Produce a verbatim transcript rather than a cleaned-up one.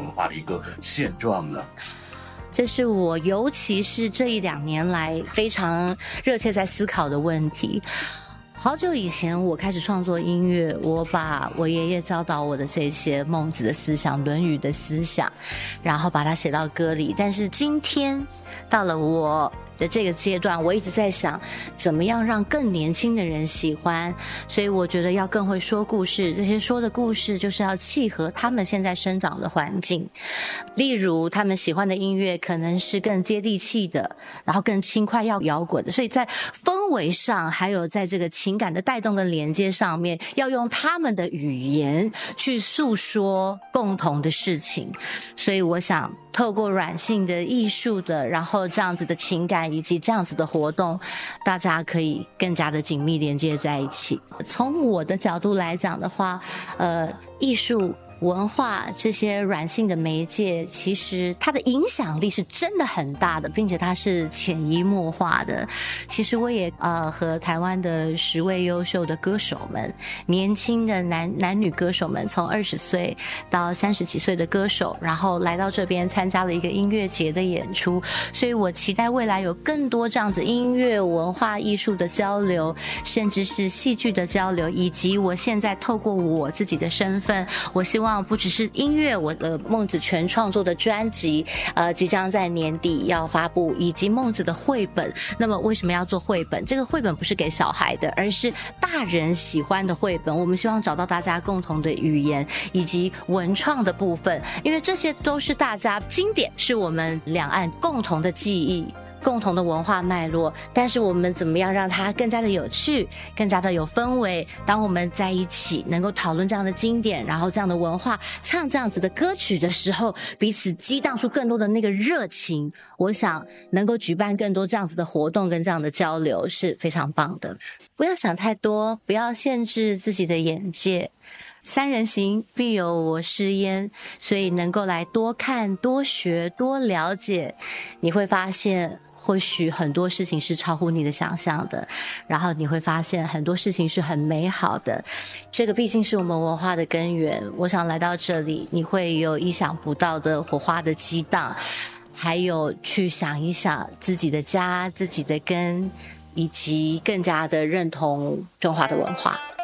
化的一个现状呢？ 这是我尤其是这一两年来非常热切在思考的问题。好久以前我开始创作音乐，我把我爷爷教导我的这些孟子的思想、论语的思想，然后把它写到歌里。但是今天到了我的这个阶段，我一直在想怎么样让更年轻的人喜欢，所以我觉得要更会说故事，这些说的故事就是要契合他们现在生长的环境。例如他们喜欢的音乐可能是更接地气的，然后更轻快要摇滚的，所以在氛围上还有在这个情感的带动跟连接上面，要用他们的语言去诉说共同的事情。所以我想透过软性的艺术的，然后这样子的情感以及这样子的活动，大家可以更加的紧密连接在一起。从我的角度来讲的话，呃，艺术文化这些软性的媒介，其实它的影响力是真的很大的，并且它是潜移默化的。其实我也呃和台湾的十位优秀的歌手们，年轻的男男女歌手们，从二十岁到三十几岁的歌手，然后来到这边参加了一个音乐节的演出。所以我期待未来有更多这样子音乐文化艺术的交流，甚至是戏剧的交流，以及我现在透过我自己的身份，我希望不只是音乐，我的孟子全创作的专辑呃，即将在年底要发布，以及孟子的绘本。那么为什么要做绘本？这个绘本不是给小孩的，而是大人喜欢的绘本。我们希望找到大家共同的语言以及文创的部分，因为这些都是大家经典，是我们两岸共同的记忆，共同的文化脉络。但是我们怎么样让它更加的有趣，更加的有氛围？当我们在一起能够讨论这样的经典，然后这样的文化，唱这样子的歌曲的时候，彼此激荡出更多的那个热情，我想能够举办更多这样子的活动跟这样的交流是非常棒的。不要想太多，不要限制自己的眼界，三人行必有我师焉，所以能够来多看多学多了解，你会发现或许很多事情是超乎你的想象的，然后你会发现很多事情是很美好的。这个毕竟是我们文化的根源，我想来到这里你会有意想不到的火花的激荡，还有去想一想自己的家、自己的根，以及更加的认同中华的文化。